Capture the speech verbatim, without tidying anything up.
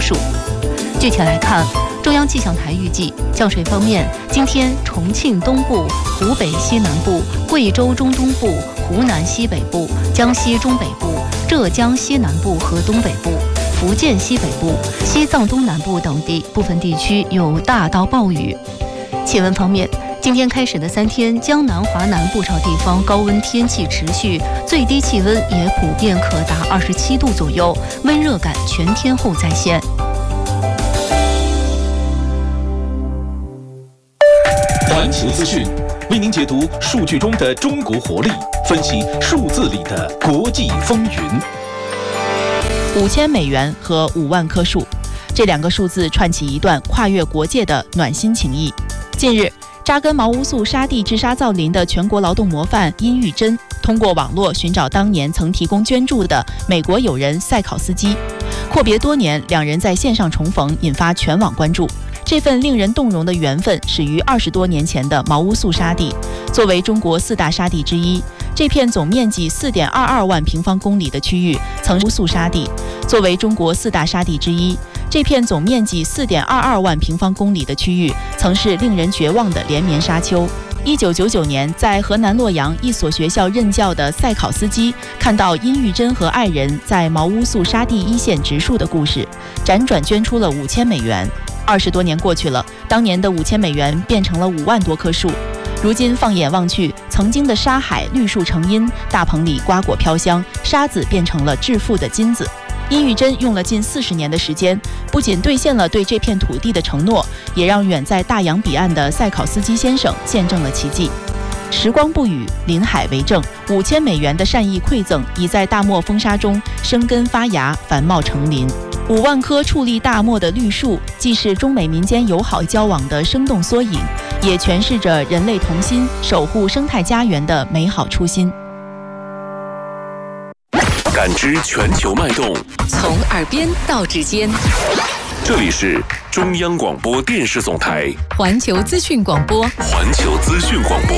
数。具体来看，中央气象台预计，降水方面，今天重庆东部、湖北西南部、贵州中东部、湖南西北部、江西中北部、浙江西南部和东北部、福建西北部、西藏东南部等地部分地区有大到暴雨。气温方面，今天开始的三天，江南、华南不少地方高温天气持续，最低气温也普遍可达二十七度左右，温热感全天候在线。 环球资讯为您解读数据中的中国活力，分析数字里的国际风云。 五千美元和五万棵树，这两个数字串起一段跨越国界的暖心情谊。近日，扎根毛乌素沙地治沙造林的全国劳动模范殷玉珍，通过网络寻找当年曾提供捐助的美国友人塞考斯基。阔别多年，两人在线上重逢，引发全网关注。这份令人动容的缘分始于二十多年前的毛乌素沙地。作为中国四大沙地之一，这片总面积四点二二万平方公里的区域曾乌素沙地。作为中国四大沙地之一，这片总面积四点二二万平方公里的区域曾是令人绝望的连绵沙丘。一九九九年，在河南洛阳一所学校任教的塞考斯基看到殷玉珍和爱人在毛乌素沙地一线植树的故事，辗转捐出了五千美元。二十多年过去了，当年的五千美元变成了五万多棵树。如今放眼望去，曾经的沙海绿树成荫，大棚里瓜果飘香，沙子变成了致富的金子。殷玉珍用了近四十年的时间，不仅兑现了对这片土地的承诺，也让远在大洋彼岸的塞考斯基先生见证了奇迹。时光不语，林海为证，五千美元的善意馈赠已在大漠风沙中生根发芽，繁茂成林。五万棵矗立大漠的绿树，既是中美民间友好交往的生动缩影，也诠释着人类同心守护生态家园的美好初心。 感知全球脉动， 从耳边到指尖。 这里是中央广播电视总台环球资讯广播。 环球资讯广播。